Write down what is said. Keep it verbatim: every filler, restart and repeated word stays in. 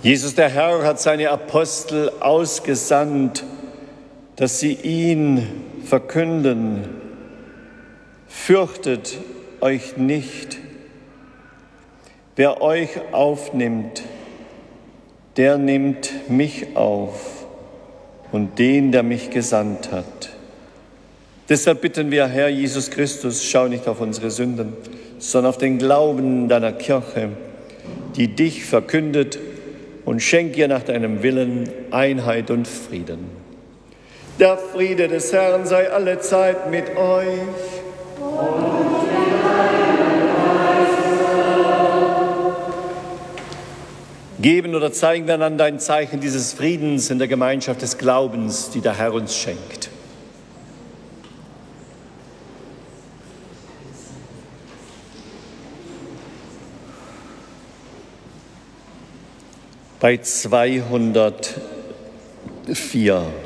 Jesus, der Herr, hat seine Apostel ausgesandt, dass sie ihn verkünden. Fürchtet euch nicht. Wer euch aufnimmt, der nimmt mich auf und den, der mich gesandt hat. Deshalb bitten wir, Herr Jesus Christus, schau nicht auf unsere Sünden, sondern auf den Glauben deiner Kirche, die dich verkündet, und schenk ihr nach deinem Willen Einheit und Frieden. Der Friede des Herrn sei allezeit mit euch. Und geben oder zeigen wir einander ein Zeichen dieses Friedens in der Gemeinschaft des Glaubens, die der Herr uns schenkt. Bei zweihundertvier.